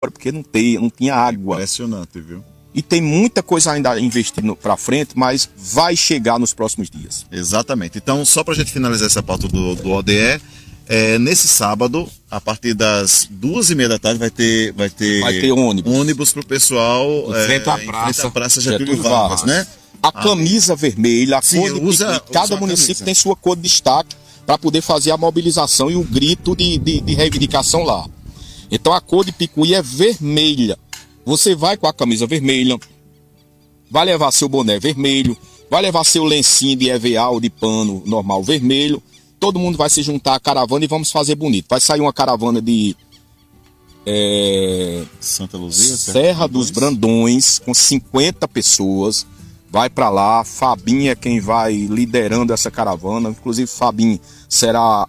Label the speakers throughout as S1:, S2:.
S1: porque não tinha água.
S2: Impressionante, viu?
S1: E tem muita coisa ainda a investir para frente, mas vai chegar nos próximos dias.
S2: Exatamente. Então, só para a gente finalizar essa pauta do ODE, nesse sábado, a partir das 2h30 da tarde, vai ter ônibus para o pessoal
S1: em frente à praça Getúlio Vargas,
S2: né?
S1: A camisa vermelha, a cor de Picuí, cada município tem sua cor de destaque para poder fazer a mobilização e o grito de reivindicação lá. Então a cor de Picuí é vermelha. Você vai com a camisa vermelha, vai levar seu boné vermelho, vai levar seu lencinho de EVA ou de pano normal vermelho. Todo mundo vai se juntar à caravana e vamos fazer bonito. Vai sair uma caravana de
S2: Santa Luzia,
S1: Serra dos Brandões, com 50 pessoas. Vai para lá, Fabinho é quem vai liderando essa caravana. Inclusive Fabinho será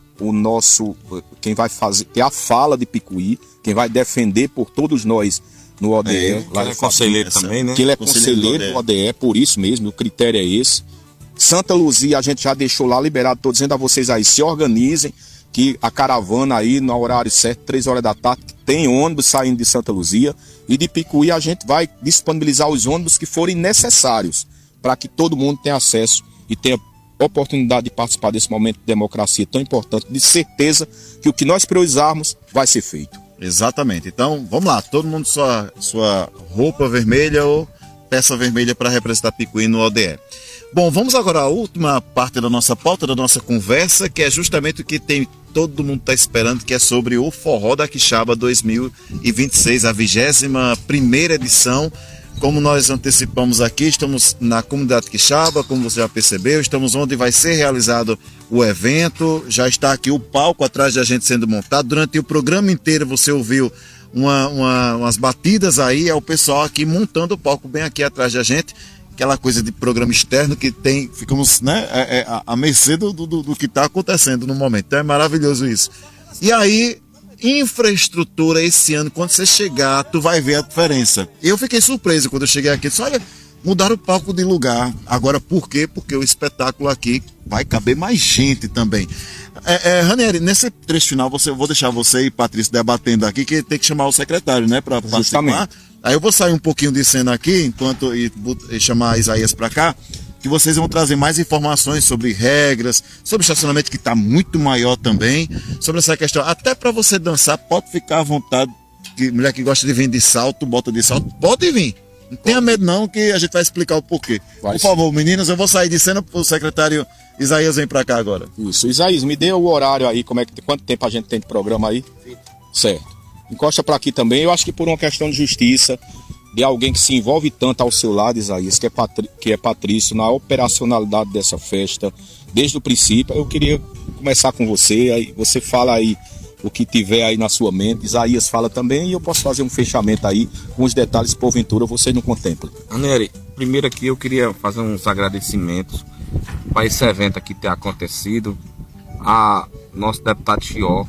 S1: quem vai fazer a fala de Picuí, quem vai defender por todos nós no ODE.
S3: Lá é conselheiro também, né?
S1: Que ele é conselheiro do ODE, por isso mesmo, o critério é esse. Santa Luzia a gente já deixou lá liberado, estou dizendo a vocês aí, se organizem, que a caravana aí no horário certo, 3 horas da tarde, tem ônibus saindo de Santa Luzia, e de Picuí a gente vai disponibilizar os ônibus que forem necessários, para que todo mundo tenha acesso e tenha oportunidade de participar desse momento de democracia tão importante, de certeza que o que nós priorizarmos vai ser feito.
S2: Exatamente. Então, vamos lá, todo mundo sua roupa vermelha ou peça vermelha para representar Picuí no ODE. Bom, vamos agora à última parte da nossa pauta, da nossa conversa, que é justamente o que todo mundo está esperando, que é sobre o Forró da Quixaba 2026, a 21ª edição. Como nós antecipamos aqui, estamos na comunidade Quixaba, como você já percebeu, estamos onde vai ser realizado o evento, já está aqui o palco atrás da gente sendo montado. Durante o programa inteiro você ouviu umas batidas aí, é o pessoal aqui montando o palco bem aqui atrás da gente, aquela coisa de programa externo que ficamos, né, à mercê do que está acontecendo no momento. Então é maravilhoso isso. E aí, infraestrutura esse ano, quando você chegar, tu vai ver a diferença. Eu fiquei surpreso quando eu cheguei aqui, disse, olha, mudaram o palco de lugar. Agora por quê? Porque o espetáculo aqui vai caber mais gente também. Ranieri, nesse trecho final, vou deixar você e Patrícia debatendo aqui, que tem que chamar o secretário, né, para participar. Aí eu vou sair um pouquinho de cena aqui, e chamar a Isaías para cá, que vocês vão trazer mais informações sobre regras, sobre estacionamento que está muito maior também, sobre essa questão. Até para você dançar, pode ficar à vontade. Mulher que gosta de vir de salto, bota de salto, pode vir. Não tenha medo não, que a gente vai explicar o porquê. Por favor, meninas, eu vou sair de cena, o secretário Isaías vem para cá agora.
S1: Isso, Isaías, me dê o horário aí, quanto tempo a gente tem de programa aí? Certo. Encosta para aqui também, eu acho que por uma questão de justiça, de alguém que se envolve tanto ao seu lado, Isaías, que é Patrício, na operacionalidade dessa festa, desde o princípio, eu queria começar com você, aí você fala aí o que tiver aí na sua mente, Isaías fala também, e eu posso fazer um fechamento aí, com os detalhes, porventura, vocês não contemplam.
S3: Ranieri, primeiro aqui eu queria fazer uns agradecimentos para esse evento aqui ter acontecido, a nosso deputado Chió,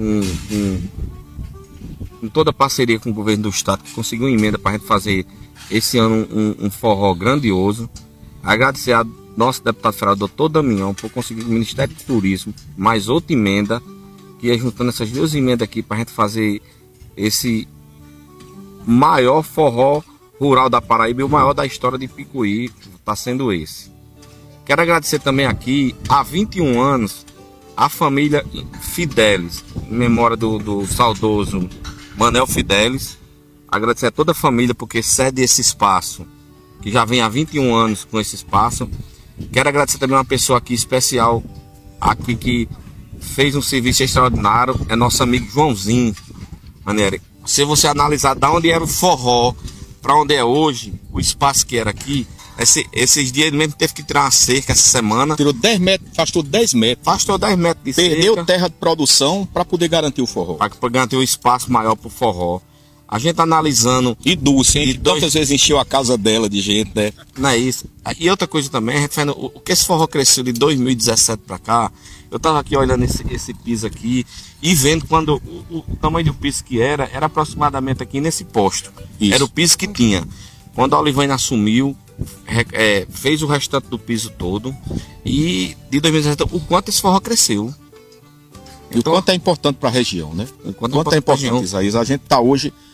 S3: com toda a parceria com o governo do estado, que conseguiu uma emenda para a gente fazer esse ano um forró grandioso. Agradecer ao nosso deputado federal, doutor Damião, por conseguir o Ministério do Turismo mais outra emenda, que é juntando essas duas emendas aqui para a gente fazer esse maior forró rural da Paraíba e o maior da história de Picuí, está sendo esse. Quero agradecer também aqui, há 21 anos, a família Fidelis, em memória do saudoso Manel Fidelis. Agradecer a toda a família porque cede esse espaço, que já vem há 21 anos com esse espaço. Quero agradecer também uma pessoa aqui especial, aqui que fez um serviço extraordinário, é nosso amigo Joãozinho. Ranieri, se você analisar da onde era o forró para onde é hoje, o espaço que era aqui, esses dias ele mesmo teve que tirar uma cerca essa semana.
S1: Tirou 10 metros, afastou 10 metros.
S3: Afastou 10 metros de cerca.
S1: Perdeu terra de produção para poder garantir o forró.
S3: Para garantir um espaço maior para o forró. A gente analisando...
S1: E Dulce, hein? Tantas vezes encheu a casa dela de gente, né?
S3: Não é isso. E outra coisa também, a gente vendo o que esse forró cresceu de 2017 para cá. Eu tava aqui olhando esse piso aqui e vendo quando o tamanho do piso que era aproximadamente aqui nesse posto. Isso. Era o piso que tinha. Quando a Olivaina assumiu, fez o restante do piso todo. E de 2017, o quanto esse forró cresceu.
S1: E então, o quanto é importante para a região, né? O quanto é importante, Isaías. A gente está hoje